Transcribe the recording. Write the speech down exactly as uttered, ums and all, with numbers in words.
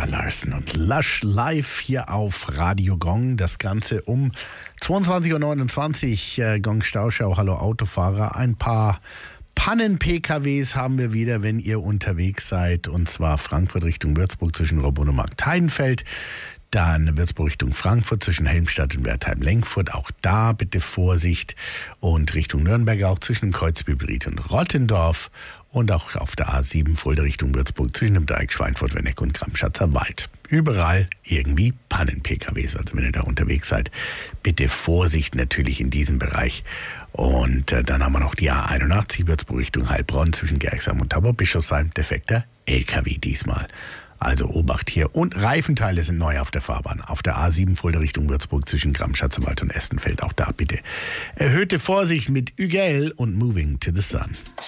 Zara Larsson und Lush live hier auf Radio Gong. Das Ganze um zweiundzwanzig Uhr neunundzwanzig. Äh, Gong Stauschau, hallo Autofahrer. Ein paar Pannen-P K Ws haben wir wieder, wenn ihr unterwegs seid. Und zwar Frankfurt Richtung Würzburg zwischen Robonomarkt-Heidenfeld. Dann Würzburg Richtung Frankfurt zwischen Helmstadt und Wertheim-Lenkfurt. Auch da bitte Vorsicht. Und Richtung Nürnberg auch zwischen Kreuzbübelried und Rottendorf. Und auch auf der A sieben Fulda Richtung Würzburg zwischen dem Dreieck Schweinfurt-Werneck und Gramschatzer Wald. Überall irgendwie Pannen-P K Ws. Also wenn ihr da unterwegs seid, bitte Vorsicht natürlich in diesem Bereich. Und äh, dann haben wir noch die A einundachtzig Würzburg Richtung Heilbronn zwischen Gerxheim und Tauberbischofsheim. Defekter L K W diesmal. Also Obacht hier. Und Reifenteile sind neu auf der Fahrbahn. Auf der A sieben Fulda Richtung Würzburg zwischen Gramschatzerwald und Estenfeld. Auch da bitte erhöhte Vorsicht mit Ügel und Moving to the Sun.